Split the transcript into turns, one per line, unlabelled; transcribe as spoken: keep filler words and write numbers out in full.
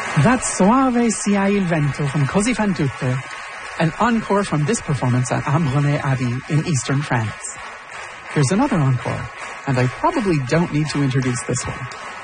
That's Soave Sia il Vento from Così fan tutte, an encore from this performance at Ambronay Abbey in eastern France. Here's another encore, and I probably don't need to introduce this one.